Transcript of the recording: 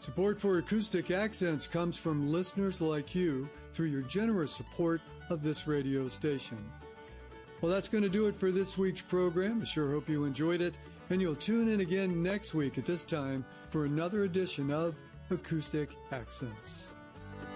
Support for Acoustic Accents comes from listeners like you through your generous support of this radio station. Well, that's going to do it for this week's program. I sure hope you enjoyed it, and you'll tune in again next week at this time for another edition of Acoustic Accents.